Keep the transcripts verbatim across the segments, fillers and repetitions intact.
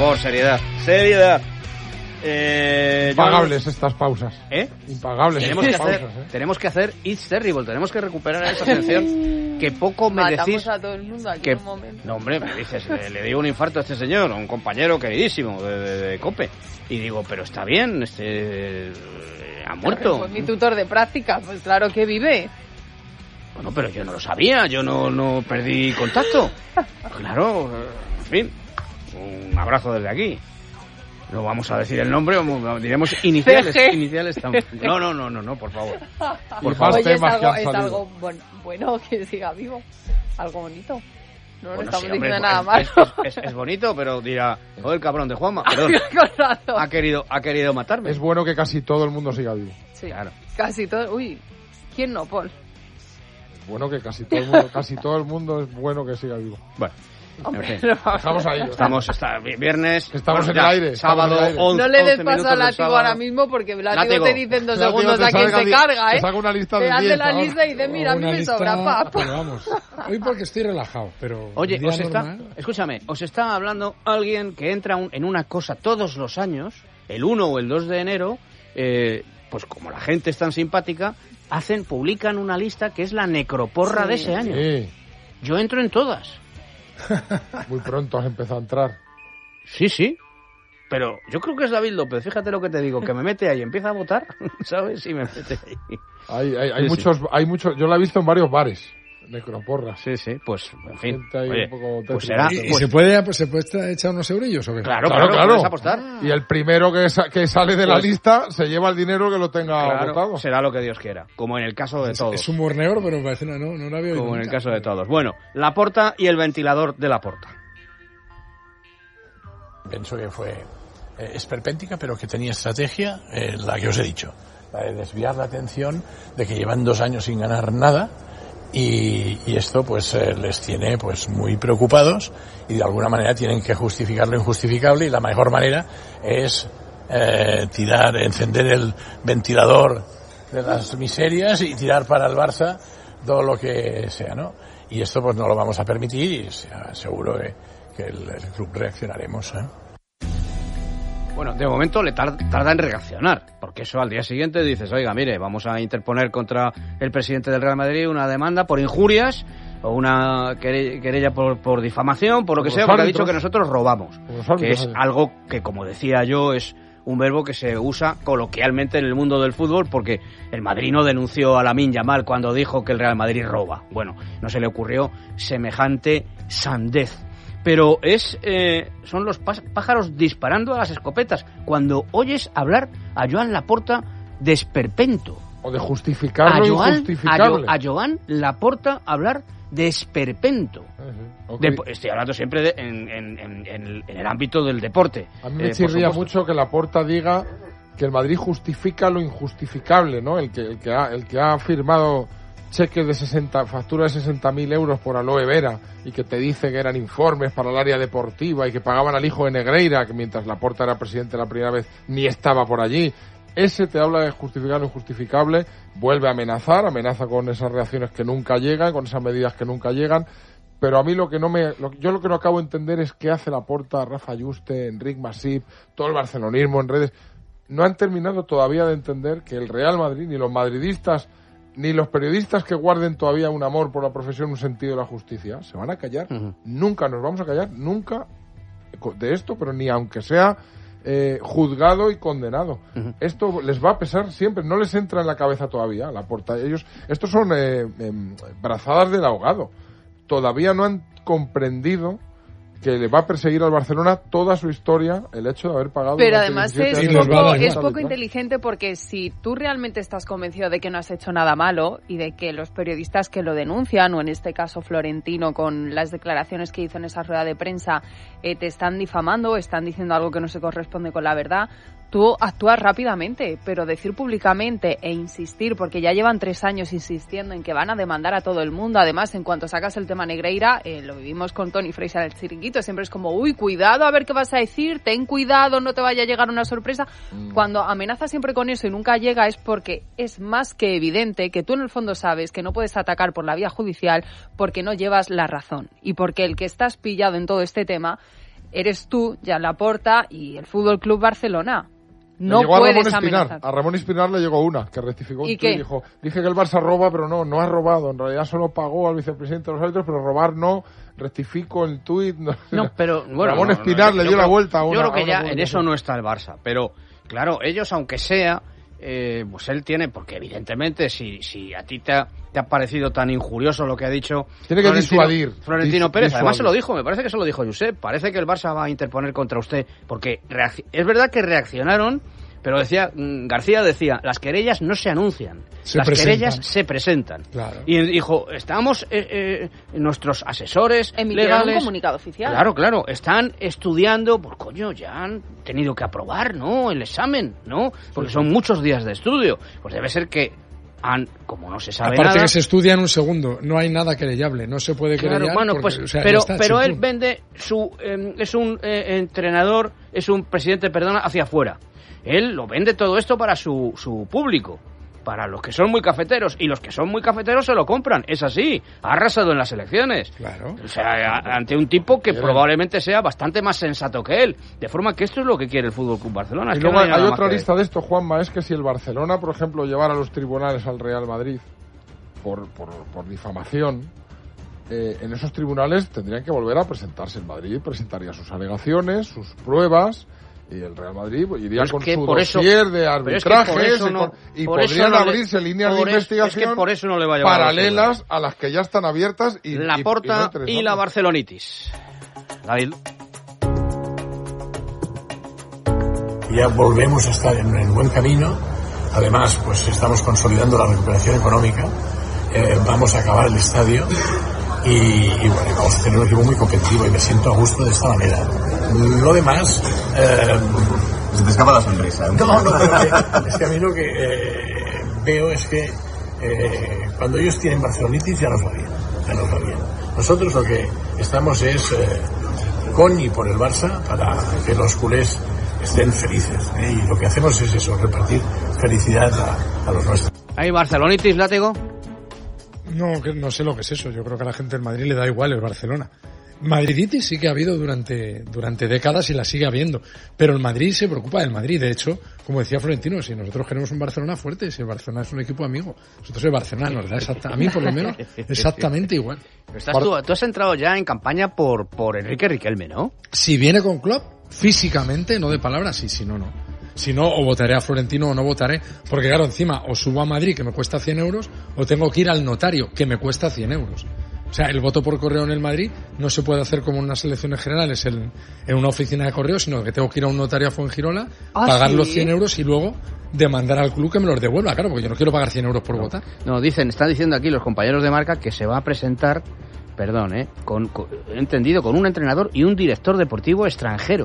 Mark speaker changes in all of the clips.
Speaker 1: favor, seriedad. Seriedad. Eh,
Speaker 2: Impagables
Speaker 1: yo...
Speaker 2: estas pausas.
Speaker 1: ¿Eh?
Speaker 2: Impagables
Speaker 1: tenemos
Speaker 2: estas
Speaker 1: que hacer,
Speaker 2: pausas. ¿eh?
Speaker 1: Tenemos que hacer It's Terrible. Tenemos que recuperar esa sección que poco me
Speaker 3: Matamos
Speaker 1: decís.
Speaker 3: a todo el mundo aquí
Speaker 1: que...
Speaker 3: en un momento.
Speaker 1: No, hombre, me dices, le, le dio un infarto a este señor, a un compañero queridísimo de, de, de COPE. Y digo, pero está bien, este... Eh, ha muerto.
Speaker 3: Pues mi tutor de práctica, pues claro que vive.
Speaker 1: Bueno, pero yo no lo sabía, yo no, no perdí contacto. Claro, en fin, un abrazo desde aquí. No vamos a decir el nombre, diremos iniciales. iniciales también. No, no, no, no, no, por favor.
Speaker 2: Por favor.
Speaker 3: Oye, es
Speaker 2: temas
Speaker 3: algo,
Speaker 2: que
Speaker 3: es
Speaker 2: han salido.
Speaker 3: algo bueno, bueno que siga vivo. Algo bonito. No nos
Speaker 1: Bueno,
Speaker 3: estamos
Speaker 1: sí, hombre,
Speaker 3: diciendo
Speaker 1: es,
Speaker 3: nada
Speaker 1: es,
Speaker 3: malo.
Speaker 1: es, es, es bonito, pero dirá, oh, el cabrón de Juanma, perdón,
Speaker 3: Con razón.
Speaker 1: ha querido, ha querido matarme.
Speaker 2: Es bueno que casi todo el mundo siga vivo.
Speaker 3: Sí,
Speaker 1: Claro.
Speaker 3: casi todo. Uy, ¿quién no, Paul?
Speaker 2: Es bueno que casi todo el mundo, casi todo el mundo es bueno que siga vivo.
Speaker 1: Bueno,
Speaker 3: Hombre,
Speaker 1: en fin.
Speaker 3: no,
Speaker 2: Dejamos ahí.
Speaker 1: Estamos está, viernes,
Speaker 2: Estamos
Speaker 1: bueno,
Speaker 2: en el
Speaker 1: ya,
Speaker 2: aire, estamos
Speaker 1: sábado,
Speaker 2: en el aire.
Speaker 1: once,
Speaker 3: no le des
Speaker 1: once
Speaker 3: paso
Speaker 1: minutos
Speaker 3: al
Speaker 1: del
Speaker 3: látigo
Speaker 1: sábado.
Speaker 3: ahora mismo porque el látigo,
Speaker 1: Látigo.
Speaker 3: te dice en dos
Speaker 2: Látigo,
Speaker 3: segundos
Speaker 2: te
Speaker 3: a quién
Speaker 2: salga
Speaker 3: se
Speaker 2: di-
Speaker 3: carga,
Speaker 2: te
Speaker 3: ¿eh?
Speaker 2: saca una lista
Speaker 3: Te
Speaker 2: de
Speaker 3: hace
Speaker 2: diez
Speaker 3: la
Speaker 2: ahora.
Speaker 3: lista y dice, mira, a mí
Speaker 4: Una
Speaker 3: me
Speaker 4: lista,
Speaker 3: sobra, papa.
Speaker 4: pero vamos, hoy porque estoy relajado, pero
Speaker 1: Oye,
Speaker 4: un día
Speaker 1: os está,
Speaker 4: normal,
Speaker 1: escúchame, os está hablando alguien que entra un- en una cosa todos los años, el uno o el dos de enero, eh, pues como la gente es tan simpática, hacen, publican una lista que es la necroporra
Speaker 3: Sí.
Speaker 1: de ese año.
Speaker 2: Sí,
Speaker 1: Yo entro en todas.
Speaker 2: muy pronto has empezado a entrar.
Speaker 1: Sí, sí. Pero yo creo que es David López, fíjate lo que te digo, que me mete ahí, empieza a votar, ¿sabes? Y me mete ahí.
Speaker 2: Hay, hay, hay
Speaker 1: Sí,
Speaker 2: muchos, hay muchos, yo la he visto en varios bares, necroporras.
Speaker 1: Sí, sí, pues, en fin.
Speaker 2: Gente ahí
Speaker 1: Oye,
Speaker 2: un poco
Speaker 1: pues
Speaker 2: tétrica.
Speaker 1: será...
Speaker 4: ¿Y, y
Speaker 1: pues,
Speaker 4: se puede se puede echar unos eurillos o qué?
Speaker 1: claro,
Speaker 2: Claro,
Speaker 1: claro,
Speaker 2: claro.
Speaker 1: puedes apostar.
Speaker 2: Y el primero que, sa- que sale de la
Speaker 1: Pues-
Speaker 2: lista se lleva el dinero que lo tenga
Speaker 1: Claro,
Speaker 2: votado.
Speaker 1: será lo que Dios quiera, como en el caso de
Speaker 4: Es,
Speaker 1: todos.
Speaker 4: es humor negro, pero me parece una, no, no la había oído
Speaker 1: Como en el
Speaker 4: nunca.
Speaker 1: caso de todos. Bueno, Laporta y el ventilador de Laporta.
Speaker 5: Pienso que fue eh, esperpéntica, pero que tenía estrategia, eh, la que os he dicho, la de desviar la atención de que llevan dos años sin ganar nada y, y esto pues eh, les tiene pues muy preocupados y de alguna manera tienen que justificar lo injustificable y la mejor manera es eh, tirar, encender el ventilador de las miserias y tirar para el Barça todo lo que sea, ¿no? Y esto pues no lo vamos a permitir y seguro que, que el, el club reaccionaremos, ¿eh?
Speaker 1: Bueno, de momento le tar- tarda en reaccionar, porque eso al día siguiente dices, oiga, mire, vamos a interponer contra el presidente del Real Madrid una demanda por injurias o una quere- querella por, por difamación, por lo que
Speaker 2: Por
Speaker 1: sea,
Speaker 2: los
Speaker 1: porque ha
Speaker 2: árbitros.
Speaker 1: dicho que nosotros robamos,
Speaker 2: Por los
Speaker 1: que
Speaker 2: árbitros,
Speaker 1: es
Speaker 2: oye.
Speaker 1: algo que, como decía yo, es un verbo que se usa coloquialmente en el mundo del fútbol, porque el Madrid no denunció a Lamine Yamal cuando dijo que el Real Madrid roba. Bueno, no se le ocurrió semejante sandez. Pero es eh, son los pás- pájaros disparando a las escopetas cuando oyes hablar a Joan Laporta de esperpento.
Speaker 2: O de justificar
Speaker 1: A
Speaker 2: lo
Speaker 1: Joan, a, Jo-
Speaker 2: injustificable.
Speaker 1: a Joan Laporta hablar de esperpento.
Speaker 2: Ujú, ok.
Speaker 1: De- estoy hablando siempre de- en, en- en- en el, en el ámbito del deporte.
Speaker 2: A mí me
Speaker 1: Eh, por
Speaker 2: chirría
Speaker 1: supuesto.
Speaker 2: mucho que Laporta diga que el Madrid justifica lo injustificable, ¿no? El que, el que, ha, el que ha firmado cheques de sesenta, factura de sesenta mil euros por aloe vera y que te dice que eran informes para el área deportiva y que pagaban al hijo de Negreira, que mientras Laporta era presidente la primera vez ni estaba por allí. Ese te habla de justificar lo injustificable, vuelve a amenazar, amenaza con esas reacciones que nunca llegan, con esas medidas que nunca llegan. Pero a mí lo que no me, lo, yo lo que no acabo de entender es qué hace Laporta, Rafa Yuste, Enric Masip, todo el barcelonismo en redes. No han terminado todavía de entender que el Real Madrid, ni los madridistas, ni los periodistas que guarden todavía un amor por la profesión, un sentido de la justicia, se van a callar.
Speaker 1: Ujú.
Speaker 2: Nunca nos vamos a callar, nunca de esto, pero ni aunque sea eh, juzgado y condenado.
Speaker 1: Ujú.
Speaker 2: Esto les va a pesar siempre, no les entra en la cabeza todavía la porta. Ellos, estos son eh, eh, brazadas del ahogado. Todavía no han comprendido que le va a perseguir al Barcelona toda su historia el hecho de haber pagado.
Speaker 3: Pero
Speaker 2: durante
Speaker 3: además
Speaker 2: diecisiete
Speaker 3: es
Speaker 4: Y
Speaker 2: años
Speaker 4: nos va a
Speaker 3: poco,
Speaker 4: dar
Speaker 3: es
Speaker 4: igual.
Speaker 3: poco inteligente porque si tú realmente estás convencido de que no has hecho nada malo y de que los periodistas que lo denuncian, o en este caso Florentino con las declaraciones que hizo en esa rueda de prensa, eh, te están difamando o están diciendo algo que no se corresponde con la verdad, tú actúas rápidamente, pero decir públicamente e insistir, porque ya llevan tres años insistiendo en que van a demandar a todo el mundo, además en cuanto sacas el tema Negreira, eh, lo vivimos con Tony Fraser en el chiringuito, siempre es como, uy, cuidado a ver qué vas a decir, ten cuidado, no te vaya a llegar una sorpresa. Mm. Cuando amenazas siempre con eso y nunca llega es porque es más que evidente que tú en el fondo sabes que no puedes atacar por la vía judicial porque no llevas la razón y porque el que estás pillado en todo este tema eres tú, Joan Laporta y el Fútbol Club Barcelona. No
Speaker 2: le llegó
Speaker 3: puedes
Speaker 2: a Ramón Espinar.
Speaker 3: amenazar.
Speaker 2: A Ramón Espinar le llegó una, que rectificó un
Speaker 3: ¿Y
Speaker 2: tuit y
Speaker 3: qué?
Speaker 2: dijo, dije que el Barça roba, pero no, no ha robado. En realidad solo pagó al vicepresidente de los árbitros, pero robar no. Rectifico el tuit. No,
Speaker 1: No, pero bueno,
Speaker 2: Ramón
Speaker 1: no, no,
Speaker 2: Espinar
Speaker 1: yo
Speaker 2: le dio
Speaker 1: creo-
Speaker 2: la vuelta a una.
Speaker 1: Yo creo
Speaker 2: a
Speaker 1: que
Speaker 2: una
Speaker 1: ya en
Speaker 2: publicación.
Speaker 1: eso no está el Barça, pero claro, ellos aunque sea, eh, pues él tiene, porque evidentemente si, si a ti te ha, te ha parecido tan injurioso lo que ha dicho
Speaker 2: Tiene que
Speaker 1: Florentino,
Speaker 2: disuadir.
Speaker 1: Florentino
Speaker 2: Dis-
Speaker 1: Pérez, además
Speaker 2: disuadir.
Speaker 1: se lo dijo, me parece que se lo dijo Josep, parece que el Barça va a interponer contra usted, porque reacc- es verdad que reaccionaron, pero decía mm, García decía, las querellas no se anuncian,
Speaker 4: Se
Speaker 1: las
Speaker 4: presentan.
Speaker 1: querellas se presentan.
Speaker 4: Claro.
Speaker 1: Y dijo, estamos, eh, eh, nuestros asesores
Speaker 3: Emitieron
Speaker 1: legales...
Speaker 3: un comunicado oficial.
Speaker 1: Claro, claro, están estudiando, pues coño, ya han tenido que aprobar, ¿no? El examen, ¿no? Porque son muchos días de estudio. Pues debe ser que han, como no se sabe
Speaker 4: Aparte
Speaker 1: nada...
Speaker 4: que se estudia en un segundo, no hay nada querellable, no se puede
Speaker 1: Claro,
Speaker 4: querellar.
Speaker 1: bueno,
Speaker 4: porque,
Speaker 1: pues,
Speaker 4: o sea,
Speaker 1: pero,
Speaker 4: ya está,
Speaker 1: pero él
Speaker 4: chimpún.
Speaker 1: vende su, eh, es un eh, entrenador, es un presidente, perdona, hacia afuera. Él lo vende todo esto para su, su público, para los que son muy cafeteros, y los que son muy cafeteros se lo compran, es así, ha arrasado en las elecciones.
Speaker 4: Claro.
Speaker 1: O sea, a- ante un tipo que
Speaker 2: Bien.
Speaker 1: probablemente sea bastante más sensato que él, de forma que esto es lo que quiere el Fútbol Club Barcelona. Es
Speaker 2: Y
Speaker 1: que
Speaker 2: luego
Speaker 1: no
Speaker 2: hay,
Speaker 1: nada más
Speaker 2: otra
Speaker 1: que-
Speaker 2: lista de esto, Juanma, es que si el Barcelona, por ejemplo, llevara a los tribunales al Real Madrid por, por, por difamación, eh, en esos tribunales tendrían que volver a presentarse. El Madrid presentaría sus alegaciones, sus pruebas, y el Real Madrid iría
Speaker 1: Pero es
Speaker 2: con
Speaker 1: que
Speaker 2: su
Speaker 1: por eso-
Speaker 2: dossier de
Speaker 1: pero es que
Speaker 2: arbitrajes
Speaker 1: por eso
Speaker 2: y,
Speaker 1: no-
Speaker 2: con- y
Speaker 1: por eso
Speaker 2: podrían
Speaker 1: no le-
Speaker 2: abrirse líneas de
Speaker 1: por es-
Speaker 2: investigación
Speaker 1: es que por eso no le va a llevar a los
Speaker 2: paralelas a las que ya están abiertas y,
Speaker 1: La
Speaker 2: y- y
Speaker 1: Porta
Speaker 2: no
Speaker 1: y,
Speaker 2: interesantes.
Speaker 1: la Barcelonitis. David.
Speaker 5: Ya volvemos a estar en, en buen camino. Además, pues estamos consolidando la recuperación económica. Eh, vamos a acabar el estadio y, y bueno, vamos a tener un equipo muy competitivo y me siento a gusto de esta manera. Lo demás, eh,
Speaker 6: Se te escapa la sonrisa. ¿eh?
Speaker 5: no, no, es que, es que a mí lo que eh, veo es que eh, cuando ellos tienen barcelonitis ya nos va bien, ya nos va bien. Nosotros lo que estamos es eh, con y por el Barça para que los culés estén felices, ¿eh? Y lo que hacemos es eso, repartir felicidad a, a los nuestros.
Speaker 1: ¿Hay Barcelonitis, Látego?
Speaker 4: No, que no sé lo que es eso. Yo creo que a la gente del Madrid le da igual el Barcelona. Madriditis sí que ha habido durante, durante décadas y la sigue habiendo. Pero el Madrid se preocupa del Madrid. De hecho, como decía Florentino, si nosotros queremos un Barcelona fuerte, si el Barcelona es un equipo amigo, nosotros el Barcelona nos da exacta, a mí por lo menos exactamente igual.
Speaker 1: Pero estás tú, tú has entrado ya en campaña por, por Enrique Riquelme, ¿no?
Speaker 4: Si viene con Klopp, físicamente, no de palabras, sí, si no, no. Si no, o votaré a Florentino o no votaré. Porque claro, encima, o subo a Madrid, que me cuesta cien euros, o tengo que ir al notario, que me cuesta cien euros. O sea, el voto por correo en el Madrid no se puede hacer como en unas elecciones generales en, en una oficina de correo, sino que tengo que ir a un notario a Fuengirola,
Speaker 3: ¿Ah,
Speaker 4: pagar
Speaker 3: sí?
Speaker 4: los cien euros y luego demandar al club que me los devuelva. Claro, porque yo no quiero pagar cien euros por votar.
Speaker 1: No, dicen, están diciendo aquí los compañeros de marca que se va a presentar, perdón, ¿eh? Con, con- he entendido, con un entrenador y un director deportivo extranjero.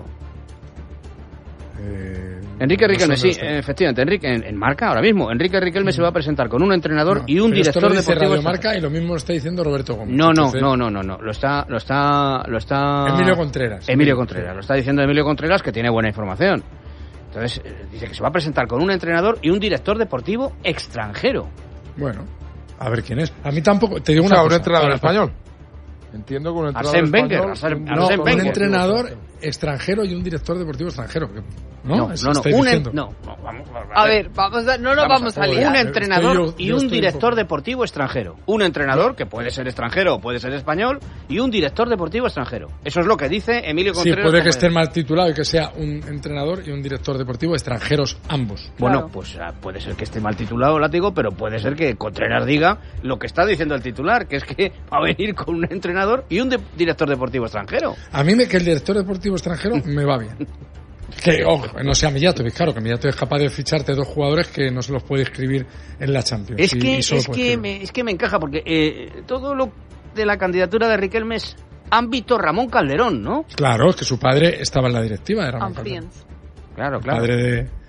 Speaker 4: Eh,
Speaker 1: Enrique
Speaker 4: no sé
Speaker 1: Riquelme,
Speaker 4: dónde
Speaker 1: sí,
Speaker 4: está.
Speaker 1: efectivamente, Enrique, en, en marca ahora mismo. Enrique Riquelme se va a presentar con un entrenador
Speaker 4: No,
Speaker 1: y un
Speaker 4: pero esto
Speaker 1: director
Speaker 4: lo dice
Speaker 1: deportivo
Speaker 4: Radio
Speaker 1: extranjero.
Speaker 4: Marca y lo mismo lo está diciendo Roberto Gómez.
Speaker 1: No, no,
Speaker 4: Entonces,
Speaker 1: no, no, no, no, lo está, lo está, lo está...
Speaker 4: Emilio Contreras.
Speaker 1: Emilio Contreras, lo está diciendo Emilio Contreras, que tiene buena información. Entonces, eh, dice que se va a presentar con un entrenador y un director deportivo extranjero.
Speaker 4: Bueno, a ver quién es. A mí tampoco, te digo
Speaker 2: O
Speaker 4: una
Speaker 2: sea, un
Speaker 4: cosa.
Speaker 2: entrenador
Speaker 4: Ahora,
Speaker 2: español. Entiendo que un entrenador
Speaker 1: Arsène Wenger,
Speaker 2: español,
Speaker 1: Arsène-
Speaker 2: un
Speaker 4: No,
Speaker 1: Arsène
Speaker 4: un
Speaker 1: Wenger.
Speaker 4: entrenador extranjero y un director deportivo extranjero. ¿No?
Speaker 1: No,
Speaker 4: Eso
Speaker 1: no, no,
Speaker 4: estáis
Speaker 1: un en-
Speaker 4: diciendo.
Speaker 1: no, no, vamos,
Speaker 3: A ver, vamos a, no nos vamos, a,
Speaker 4: joder,
Speaker 3: liar.
Speaker 1: un
Speaker 4: Estoy
Speaker 1: entrenador
Speaker 4: yo-
Speaker 1: y
Speaker 4: yo
Speaker 1: un
Speaker 4: estoy
Speaker 1: director
Speaker 4: un poco-
Speaker 1: deportivo extranjero. Un entrenador que puede ser extranjero o puede ser español y un director deportivo extranjero. Eso es lo que dice Emilio
Speaker 4: Sí,
Speaker 1: Contreras.
Speaker 4: puede que
Speaker 1: como-
Speaker 4: esté mal titulado y que sea un entrenador y un director deportivo extranjeros ambos.
Speaker 1: Bueno,
Speaker 3: Claro.
Speaker 1: pues ah, puede ser que esté mal titulado, Látigo, pero puede ser que Contreras diga lo que está diciendo el titular, que es que va a venir con un entrenador y un de- director deportivo extranjero.
Speaker 4: A mí me que el director deportivo extranjero me va bien. Que, ojo, no sea Mijatovic, claro, que Mijatovic es capaz de ficharte dos jugadores que no se los puede escribir en la Champions.
Speaker 1: Es
Speaker 4: y-
Speaker 1: que,
Speaker 4: y solo
Speaker 1: es,
Speaker 4: puede
Speaker 1: que
Speaker 4: escribir.
Speaker 1: me, es que me encaja, porque eh, todo lo de la candidatura de Riquelme es ámbito Ramón Calderón, ¿no?
Speaker 4: Claro, es que su padre estaba en la directiva de Ramón Calderón.
Speaker 3: Ampliens.
Speaker 1: Claro,
Speaker 4: El
Speaker 1: claro.
Speaker 4: padre de,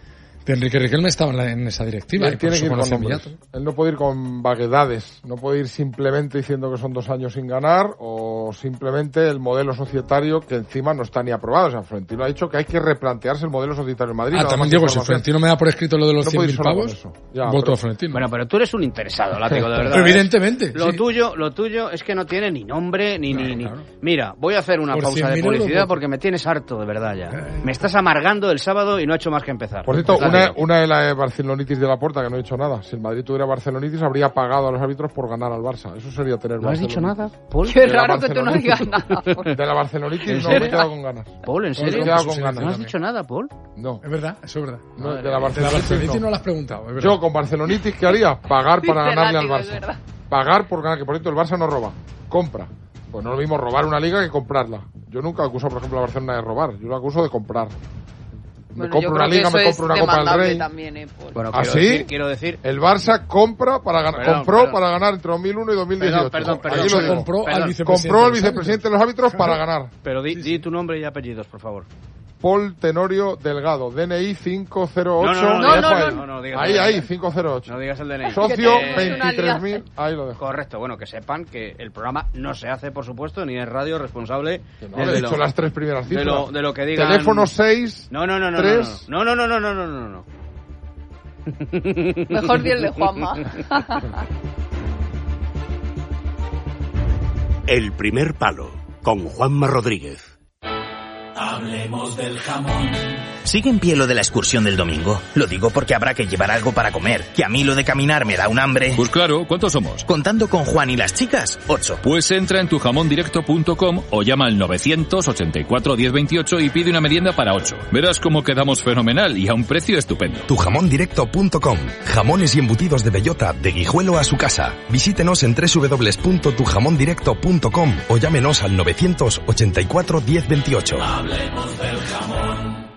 Speaker 4: Enrique Riquelme estaba en, la, en esa directiva.
Speaker 2: Él
Speaker 4: y
Speaker 2: tiene
Speaker 4: por
Speaker 2: que ir con
Speaker 4: conoce
Speaker 2: nombres.
Speaker 4: Millato.
Speaker 2: Él no puede ir con vaguedades, no puede ir simplemente diciendo que son dos años sin ganar o simplemente el modelo societario que encima no está ni aprobado. O sea, Florentino ha dicho que hay que replantearse el modelo societario en Madrid.
Speaker 4: Ah, también digo, si Florentino me da por escrito lo de los
Speaker 2: no
Speaker 4: cien mil
Speaker 2: solo
Speaker 4: pavos,
Speaker 2: ya,
Speaker 4: voto
Speaker 2: pero,
Speaker 4: a Florentino.
Speaker 1: Bueno, pero tú eres un interesado, látigo, de verdad.
Speaker 4: Evidentemente.
Speaker 1: Lo
Speaker 4: sí.
Speaker 1: tuyo, lo tuyo es que no tiene ni nombre ni
Speaker 4: Claro,
Speaker 1: ni,
Speaker 4: claro.
Speaker 1: ni. Mira, voy a hacer una
Speaker 4: Por
Speaker 1: pausa de
Speaker 4: cien mil
Speaker 1: publicidad
Speaker 4: euros,
Speaker 1: porque me tienes harto, de verdad ya.
Speaker 4: Ay.
Speaker 1: Me estás amargando el sábado y no ha hecho más que empezar.
Speaker 2: Por cierto,
Speaker 1: Látigo.
Speaker 2: una, una de las Barcelonitis de la Puerta que no he dicho nada. Si el Madrid tuviera Barcelonitis habría pagado a los árbitros por ganar al Barça. Eso sería tener
Speaker 1: ¿No has dicho
Speaker 2: Barcelonitis.
Speaker 1: nada, Paul?
Speaker 3: Qué
Speaker 2: De la
Speaker 3: raro que tú no
Speaker 2: Barcelonitis.
Speaker 3: digas nada. Paul.
Speaker 2: De la Barcelonitis
Speaker 1: ¿En
Speaker 2: no
Speaker 1: serio?
Speaker 2: me he quedado con ganas.
Speaker 1: Paul, ¿en
Speaker 2: Me he
Speaker 1: serio?
Speaker 2: quedado
Speaker 4: Sí,
Speaker 2: con
Speaker 4: sí,
Speaker 2: ganas.
Speaker 1: ¿No has dicho nada, Paul?
Speaker 2: No,
Speaker 4: Es verdad, eso es verdad.
Speaker 2: no, de la
Speaker 4: De la
Speaker 2: Barcelonitis
Speaker 4: Barcelonitis
Speaker 2: no.
Speaker 4: no lo has preguntado, es verdad.
Speaker 2: Yo con Barcelonitis, ¿qué haría? Pagar para
Speaker 3: Dice
Speaker 2: ganarle al
Speaker 3: Látigo, es
Speaker 2: Barça.
Speaker 3: verdad.
Speaker 2: Pagar por ganar, que por cierto el Barça no roba, compra. Pues no es lo mismo robar una liga que comprarla. Yo nunca acuso, por ejemplo, a Barcelona de robar. Yo lo acuso de comprar. Me
Speaker 3: Bueno, yo
Speaker 2: compro
Speaker 3: creo
Speaker 2: una
Speaker 3: que
Speaker 2: liga,
Speaker 3: eso
Speaker 2: me compro
Speaker 3: es
Speaker 2: una Copa del
Speaker 3: demandable
Speaker 2: Rey.
Speaker 3: también, eh, Paul.
Speaker 1: Bueno,
Speaker 2: ¿Ah,
Speaker 1: quiero,
Speaker 2: sí?
Speaker 1: decir, quiero decir...
Speaker 2: El Barça compra para ganar,
Speaker 1: Perdón,
Speaker 2: compró
Speaker 1: perdón.
Speaker 2: para ganar entre dos mil uno y dos mil dieciocho.
Speaker 1: Perdón, perdón,
Speaker 2: Aquí
Speaker 1: perdón.
Speaker 2: lo digo.
Speaker 4: compró
Speaker 1: Perdón.
Speaker 4: al vicepresidente.
Speaker 2: Compró al
Speaker 4: de los
Speaker 2: vicepresidente de los árbitros para ganar.
Speaker 1: Pero di, di tu nombre y apellidos, por favor.
Speaker 2: Paul Tenorio Delgado, D N I cinco cero ocho.
Speaker 1: No, no,
Speaker 3: no,
Speaker 2: Lo
Speaker 3: no,
Speaker 2: dejo
Speaker 3: no,
Speaker 2: ahí.
Speaker 1: no, no digas
Speaker 2: Ahí,
Speaker 1: el
Speaker 2: ahí,
Speaker 1: D N I.
Speaker 2: cinco cero ocho.
Speaker 1: No digas el D N I.
Speaker 2: Socio
Speaker 1: Eh,
Speaker 2: veintitrés mil. Ahí lo dejo.
Speaker 1: Correcto, bueno, que sepan que el programa no se hace, por supuesto, ni es radio responsable
Speaker 2: Que no,
Speaker 1: de,
Speaker 2: le he
Speaker 1: de
Speaker 2: dicho
Speaker 1: lo,
Speaker 2: las tres primeras
Speaker 1: de,
Speaker 2: cifras.
Speaker 1: lo, de lo que digan.
Speaker 2: Teléfono seis.
Speaker 1: No, no, no, no,
Speaker 2: tres.
Speaker 1: no, no, no, no, no, no, no, no, no.
Speaker 3: Mejor di el de Juanma.
Speaker 7: El primer palo, con Juanma Rodríguez.
Speaker 8: Hablemos del jamón. ¿Sigue en pie lo de la excursión del domingo? Lo digo porque habrá que llevar algo para comer, que a mí lo de caminar me da un hambre.
Speaker 9: Pues claro, ¿cuántos somos?
Speaker 8: Contando con Juan y las chicas, ocho.
Speaker 9: Pues entra en tu jamón directo punto com o llama al novecientos ochenta y cuatro diez veintiocho y pide una merienda para ocho. Verás cómo quedamos fenomenal y a un precio estupendo.
Speaker 10: tu jamón directo punto com. Jamones y embutidos de bellota, de Guijuelo a su casa. Visítenos en doble u doble u doble u punto tu jamón directo punto com o llámenos al novecientos ochenta y cuatro diez veintiocho.
Speaker 8: Hablemos del jamón.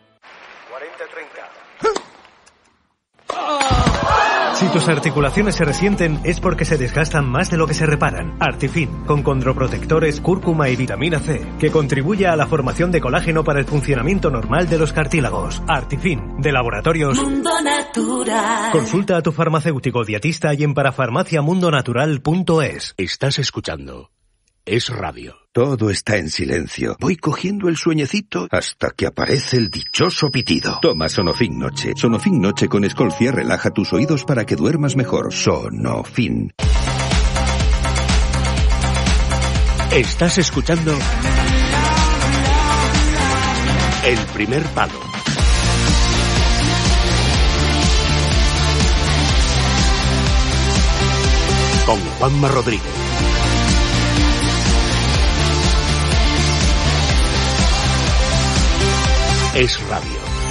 Speaker 11: Si tus articulaciones se resienten es porque se desgastan más de lo que se reparan. Artifin, con condroprotectores, cúrcuma y vitamina C, que contribuye a la formación de colágeno para el funcionamiento normal de los cartílagos. Artifin, de Laboratorios
Speaker 12: Mundo Natural.
Speaker 11: Consulta a tu farmacéutico dietista y en parafarmacia mundo natural punto es.
Speaker 7: Estás escuchando Es Radio.
Speaker 13: Todo está en silencio. Voy cogiendo el sueñecito hasta que aparece el dichoso pitido. Toma Sonofin Noche. Sonofin Noche con Escolcia relaja tus oídos para que duermas mejor. Sonofin.
Speaker 7: Estás escuchando El primer palo. Con Juanma Rodríguez. Es Radio.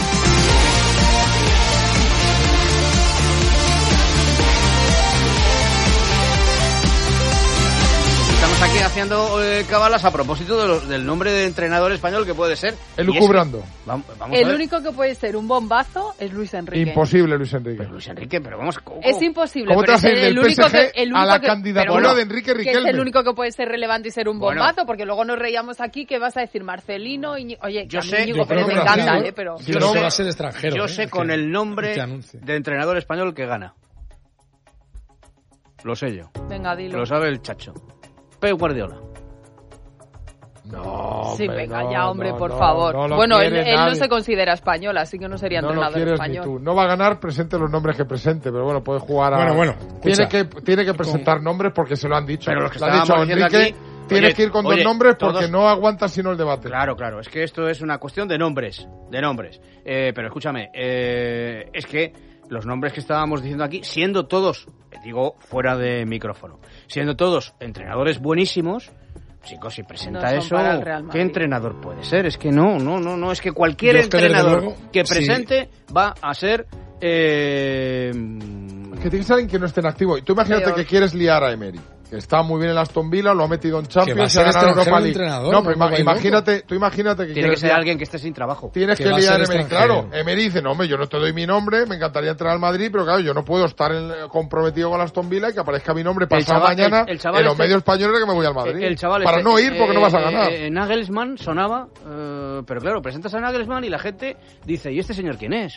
Speaker 1: Estamos aquí haciendo eh, cabalas a propósito de los, del nombre de entrenador español que puede ser.
Speaker 2: Elucubrando.
Speaker 1: Y es que- vamos, vamos a
Speaker 3: El
Speaker 1: ver.
Speaker 3: único que puede ser un bombazo es Luis Enrique.
Speaker 2: Imposible, Luis Enrique.
Speaker 1: Pero Luis Enrique, pero vamos. ¿cómo?
Speaker 3: Es imposible.
Speaker 2: ¿Cómo
Speaker 3: pero
Speaker 2: te haces
Speaker 3: es
Speaker 2: del
Speaker 3: el único
Speaker 2: P S G
Speaker 3: que, el
Speaker 2: a
Speaker 3: único
Speaker 2: la
Speaker 3: que-
Speaker 2: candidatura
Speaker 3: pero bueno,
Speaker 2: de Enrique
Speaker 3: que es
Speaker 2: Riquelme?
Speaker 3: el único que puede ser relevante y ser un
Speaker 1: Bueno.
Speaker 3: bombazo, porque luego nos reíamos aquí que vas a decir Marcelino, Iñi- oye, que
Speaker 1: Yo
Speaker 3: a mí
Speaker 1: sé-
Speaker 3: Íñigo
Speaker 1: yo
Speaker 3: Pérez
Speaker 1: creo
Speaker 3: me
Speaker 1: que
Speaker 3: encanta,
Speaker 1: Brasil,
Speaker 3: eh, pero...
Speaker 4: Yo
Speaker 1: Yo
Speaker 4: no
Speaker 1: sé-
Speaker 4: va a ser extranjero.
Speaker 1: Yo
Speaker 4: ¿eh?
Speaker 1: sé
Speaker 4: Es
Speaker 1: con
Speaker 4: que-
Speaker 1: el nombre
Speaker 4: que anuncie.
Speaker 1: de entrenador español que gana. Lo sé yo.
Speaker 3: Venga, dilo.
Speaker 1: Lo sabe el chacho. Pep Guardiola.
Speaker 2: No,
Speaker 3: Sí,
Speaker 2: hombre,
Speaker 3: venga
Speaker 2: no,
Speaker 3: ya, hombre,
Speaker 2: no,
Speaker 3: por
Speaker 2: no,
Speaker 3: favor.
Speaker 2: no lo
Speaker 3: bueno, él,
Speaker 2: quiere
Speaker 3: él no
Speaker 2: nadie.
Speaker 3: se considera español, así que no sería
Speaker 2: No lo
Speaker 3: entrenador
Speaker 2: quieres
Speaker 3: español.
Speaker 2: ni tú. No va a ganar, presente los nombres que presente, pero bueno, puede jugar a...
Speaker 4: Bueno, bueno,
Speaker 2: Tiene
Speaker 4: escucha.
Speaker 2: que, tiene que presentar nombres porque se lo han dicho.
Speaker 1: Pero los que
Speaker 2: Le han dicho a
Speaker 1: estábamos diciendo
Speaker 2: Enrique,
Speaker 1: aquí,
Speaker 2: tienes
Speaker 1: oye,
Speaker 2: que ir con
Speaker 1: oye,
Speaker 2: dos nombres porque
Speaker 1: todos-
Speaker 2: no aguanta sino el debate.
Speaker 1: Claro, claro. Es que esto es una cuestión de nombres. De nombres. Eh, pero escúchame, eh, es que los nombres que estábamos diciendo aquí, siendo todos, digo, fuera de micrófono, siendo todos entrenadores buenísimos, chicos, si presenta
Speaker 3: No son
Speaker 1: eso,
Speaker 3: para el Real
Speaker 1: ¿qué
Speaker 3: Madrid.
Speaker 1: entrenador puede ser? Es que no, no, no, no, es que cualquier
Speaker 4: Yo es que, desde
Speaker 1: entrenador
Speaker 4: luego,
Speaker 1: que
Speaker 4: sí.
Speaker 1: presente va a ser... Eh,
Speaker 2: Que tiene que ser alguien que no esté en activo. Y tú imagínate
Speaker 3: Peor.
Speaker 2: que quieres liar a Emery, que está muy bien en Aston Villa, lo ha metido en
Speaker 4: Que va a
Speaker 2: Champions y
Speaker 4: ser
Speaker 2: ha ganado
Speaker 4: extranjero
Speaker 2: Europa
Speaker 4: el
Speaker 2: League.
Speaker 4: entrenador,
Speaker 2: No,
Speaker 4: no
Speaker 2: pero
Speaker 4: me
Speaker 2: ima-
Speaker 4: vaya
Speaker 2: imagínate, tú imagínate que
Speaker 1: tiene que
Speaker 2: quieres
Speaker 1: ser
Speaker 2: liar-
Speaker 1: alguien que esté sin trabajo.
Speaker 2: Tienes
Speaker 4: que
Speaker 2: que
Speaker 4: va a
Speaker 2: liar a
Speaker 4: ser
Speaker 2: Emery.
Speaker 4: extranjero.
Speaker 2: Claro, Emery dice, no, hombre, yo no te doy mi nombre, me encantaría entrar al Madrid, pero claro, yo no puedo estar en- comprometido con Aston Villa y que aparezca mi nombre pasado
Speaker 1: chaval-
Speaker 2: mañana
Speaker 1: el- el chaval
Speaker 2: en los
Speaker 1: este-
Speaker 2: medios españoles que me voy al Madrid.
Speaker 1: El chaval
Speaker 2: Para
Speaker 1: este,
Speaker 2: no ir porque no vas a
Speaker 1: eh,
Speaker 2: ganar.
Speaker 1: eh, Nagelsmann sonaba, eh, pero claro, presentas a Nagelsmann y la gente dice, ¿y este señor quién es?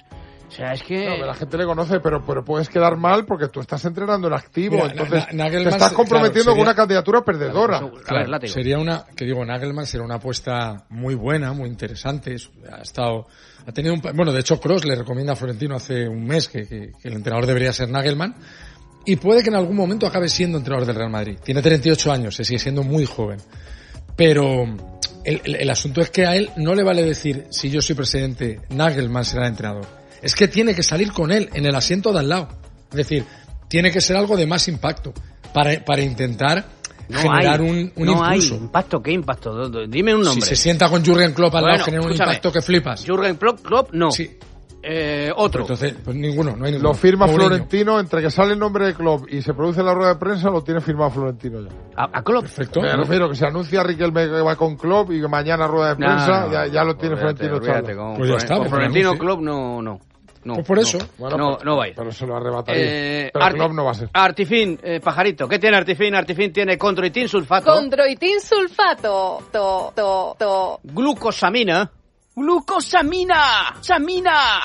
Speaker 1: O sea, es que...
Speaker 2: No, la gente le conoce, pero, pero puedes quedar mal porque tú estás entrenando en activo. Mira, entonces
Speaker 4: Na-
Speaker 2: te estás comprometiendo
Speaker 4: claro, sería,
Speaker 2: con una candidatura perdedora.
Speaker 4: Claro, claro, claro, sería una, que digo, Nagelman sería una apuesta muy buena, muy interesante. Ha estado, ha tenido un, bueno, de hecho, Kroos le recomienda a Florentino hace un mes que, que, que el entrenador debería ser Nagelman. Y puede que en algún momento acabe siendo entrenador del Real Madrid. Tiene treinta y ocho años, se sigue siendo muy joven. Pero el, el, el asunto es que a él no le vale decir, si yo soy presidente, Nagelman será el entrenador. Es que tiene que salir con él en el asiento de al lado. Es decir, tiene que ser algo de más impacto para, para intentar no generar
Speaker 1: hay,
Speaker 4: un, un
Speaker 1: no
Speaker 4: impulso.
Speaker 1: Hay. ¿Impacto? ¿Qué impacto? Dime un nombre.
Speaker 4: Si se sienta con Jürgen Klopp al
Speaker 1: bueno,
Speaker 4: lado, genera un
Speaker 1: escúchame.
Speaker 4: impacto que flipas.
Speaker 1: Jürgen Klopp, Klopp no.
Speaker 4: Sí.
Speaker 1: Eh, otro.
Speaker 4: Pues entonces, pues ninguno, no hay ninguno.
Speaker 2: Lo firma
Speaker 4: Mourinho.
Speaker 2: Florentino, entre que sale el nombre de Klopp y se produce la rueda de prensa, lo tiene firmado Florentino ya.
Speaker 1: ¿A, a Klopp?
Speaker 4: Perfecto.
Speaker 2: Me refiero que se anuncia Riquelme que va con Klopp y que mañana rueda de prensa,
Speaker 1: no, no,
Speaker 2: ya, ya lo tiene
Speaker 1: olvídate,
Speaker 2: Florentino
Speaker 1: olvídate,
Speaker 2: echado.
Speaker 1: con,
Speaker 4: Pues ya está,
Speaker 1: con Florentino Klopp no, no. No,
Speaker 4: pues por eso.
Speaker 1: No,
Speaker 2: Bueno,
Speaker 1: no,
Speaker 2: pero,
Speaker 1: no va a ir.
Speaker 2: Pero se lo arrebataría.
Speaker 1: Eh,
Speaker 2: pero
Speaker 1: Arti-
Speaker 2: Klopp no va a ser.
Speaker 1: Artifin, eh, pajarito. ¿Qué tiene Artifin? Artifin tiene condroitin sulfato.
Speaker 3: Condroitin sulfato. To, to, to.
Speaker 1: Glucosamina. ¡Glucosamina! ¡Samina!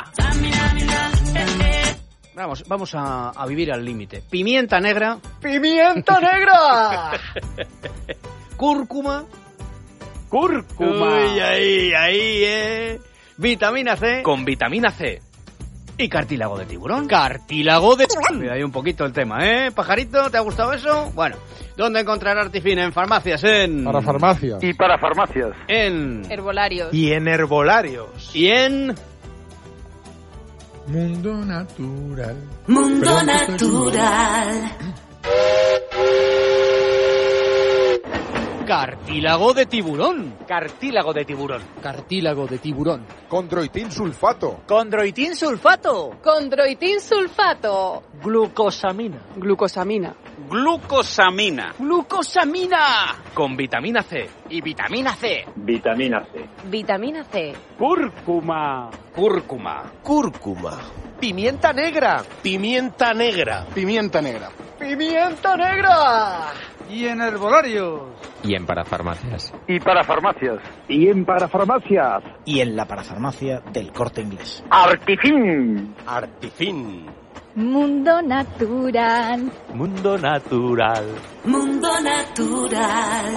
Speaker 1: Vamos, vamos a, a vivir al límite. Pimienta negra. ¡Pimienta negra! Cúrcuma.
Speaker 14: Cúrcuma.
Speaker 1: Uy, ahí, ahí, eh. Vitamina C.
Speaker 14: Con vitamina C.
Speaker 1: Y cartílago de tiburón. Cartílago de tiburón. Mira, hay un poquito el tema, ¿eh? Pajarito, ¿te ha gustado eso? Bueno, ¿dónde encontrar Artifin? En farmacias, en...
Speaker 2: Para farmacias.
Speaker 14: Y para farmacias.
Speaker 1: En...
Speaker 3: Herbolarios.
Speaker 14: Y en herbolarios.
Speaker 1: Y en...
Speaker 4: Mundo natural.
Speaker 12: Mundo
Speaker 4: Perdón,
Speaker 12: natural.
Speaker 1: Cartílago de tiburón.
Speaker 14: Cartílago de tiburón.
Speaker 1: Cartílago de tiburón.
Speaker 15: Condroitin sulfato.
Speaker 14: Condroitin sulfato.
Speaker 3: Condroitin sulfato.
Speaker 14: Glucosamina.
Speaker 3: Glucosamina.
Speaker 14: Glucosamina.
Speaker 1: Glucosamina.
Speaker 14: Con vitamina C.
Speaker 1: Y vitamina C.
Speaker 14: Vitamina C.
Speaker 3: Vitamina C.
Speaker 14: Cúrcuma.
Speaker 1: Cúrcuma.
Speaker 15: Cúrcuma.
Speaker 14: Pimienta negra. Pimienta negra.
Speaker 15: Pimienta negra.
Speaker 1: ¡Pimienta negra!
Speaker 14: Y en herbolarios.
Speaker 16: Y en parafarmacias.
Speaker 14: Y para farmacias. Y en parafarmacias.
Speaker 17: Y en la parafarmacia del Corte Inglés.
Speaker 14: Artifin.
Speaker 15: Artifin.
Speaker 18: Mundo natural.
Speaker 14: Mundo natural.
Speaker 12: Mundo natural.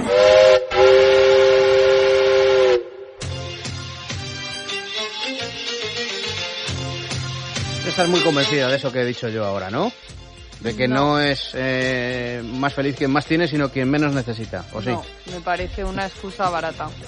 Speaker 1: Estás muy convencida de eso que he dicho yo ahora, ¿no? De que no, no es eh, más feliz quien más tiene, sino quien menos necesita, ¿o sí?
Speaker 3: No, me parece una excusa barata.